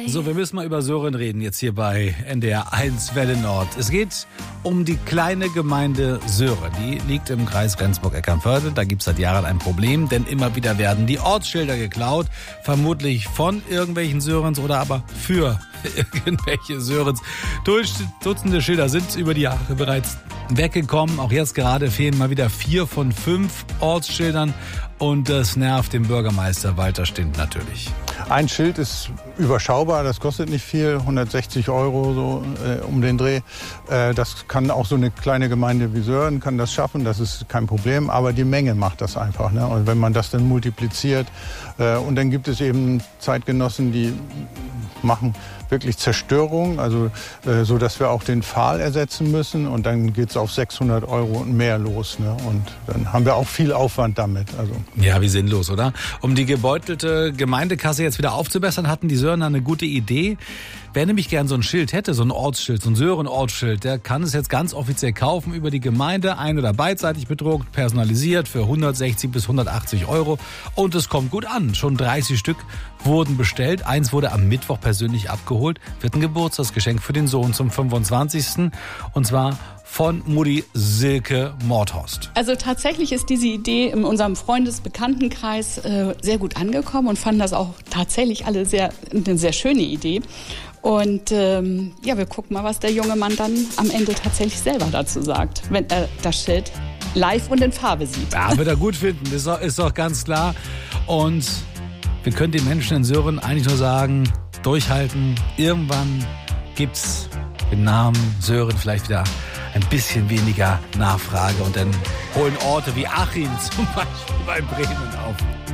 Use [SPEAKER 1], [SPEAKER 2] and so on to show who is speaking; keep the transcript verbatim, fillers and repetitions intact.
[SPEAKER 1] So, wir müssen mal über Sören reden, jetzt hier bei N D R eins Welle Nord. Es geht um die kleine Gemeinde Sören. Die liegt im Kreis Flensburg-Eckernförde. Da gibt es seit Jahren ein Problem, denn immer wieder werden die Ortsschilder geklaut. Vermutlich von irgendwelchen Sörens oder aber für irgendwelche Sörens. Dutzende Schilder sind über die Jahre bereits weggekommen. Auch jetzt gerade fehlen mal wieder vier von fünf Ortsschildern. Und das nervt den Bürgermeister Walter Stint natürlich.
[SPEAKER 2] Ein Schild ist überschaubar, das kostet nicht viel, hundertsechzig Euro so äh, um den Dreh. Äh, das kann auch so eine kleine Gemeinde wie Sören kann das schaffen, das ist kein Problem. Aber die Menge macht das einfach, ne? Und wenn man das dann multipliziert äh, und dann gibt es eben Zeitgenossen, die machen wirklich Zerstörung, also äh, so, dass wir auch den Pfahl ersetzen müssen und dann geht's auf sechshundert Euro und mehr los, ne? Und dann haben wir auch viel Aufwand damit. Also
[SPEAKER 1] ja, wie sinnlos, oder? Um die gebeutelte Gemeindekasse jetzt wieder aufzubessern, hatten die Sörner eine gute Idee. Wer nämlich gern so ein Schild hätte, so ein Ortsschild, so ein Sören-Ortsschild, der kann es jetzt ganz offiziell kaufen über die Gemeinde, ein- oder beidseitig bedruckt, personalisiert für hundertsechzig bis hundertachtzig Euro. Und es kommt gut an. Schon dreißig Stück wurden bestellt. Eins wurde am Mittwoch persönlich abgeholt. Wird ein Geburtstagsgeschenk für den Sohn zum fünfundzwanzigsten. Und zwar von Mutti Silke Mordhorst.
[SPEAKER 3] Also tatsächlich ist diese Idee in unserem Freundesbekanntenkreis äh, sehr gut angekommen und fanden das auch tatsächlich alle sehr eine sehr schöne Idee. Und ähm, ja, wir gucken mal, was der junge Mann dann am Ende tatsächlich selber dazu sagt, wenn er das Schild live und in Farbe sieht.
[SPEAKER 1] Ja, wird er gut finden, ist doch, ist doch ganz klar. Und wir können den Menschen in Sören eigentlich nur sagen, durchhalten. Irgendwann gibt's im Namen Sören vielleicht wieder ein bisschen weniger Nachfrage und dann holen Orte wie Achim zum Beispiel bei Bremen auf.